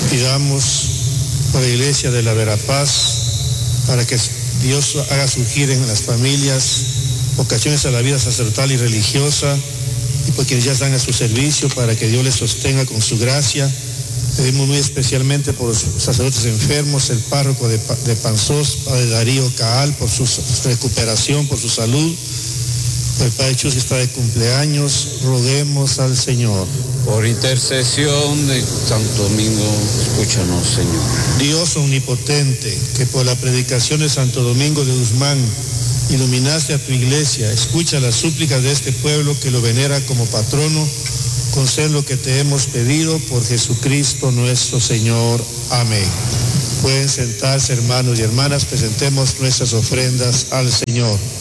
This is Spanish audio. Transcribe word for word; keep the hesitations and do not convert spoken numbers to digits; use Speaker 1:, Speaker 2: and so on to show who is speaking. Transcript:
Speaker 1: Pidamos por la Iglesia de la Verapaz, para que Dios haga surgir en las familias vocaciones a la vida sacerdotal y religiosa, y por quienes ya están a su servicio, para que Dios les sostenga con su gracia. Pedimos muy especialmente por los sacerdotes enfermos, el párroco de, de Panzós, padre Darío Caal, por su recuperación, por su salud. Por el padre Chus, que está de cumpleaños, roguemos al Señor.
Speaker 2: Por intercesión de Santo Domingo, escúchanos, Señor.
Speaker 1: Dios omnipotente, que por la predicación de Santo Domingo de Guzmán iluminaste a tu iglesia, escucha las súplicas de este pueblo que lo venera como patrono. Conced lo que te hemos pedido por Jesucristo nuestro Señor. Amén. Pueden sentarse, hermanos y hermanas, presentemos nuestras ofrendas al Señor.